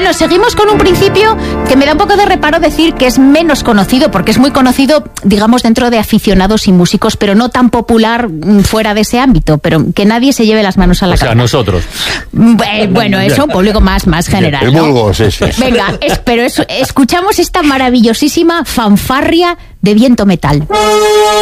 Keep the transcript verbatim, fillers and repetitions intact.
Bueno, seguimos con un principio que me da un poco de reparo decir que es menos conocido, porque es muy conocido, digamos, dentro de aficionados y músicos, pero no tan popular fuera de ese ámbito, pero que nadie se lleve las manos a la cabeza. O sea, nosotros. Bueno, eso, un público más, más general, El ¿no? vulgo, sí, sí. Venga, es, pero es, escuchamos esta maravillosísima fanfarria de viento metal.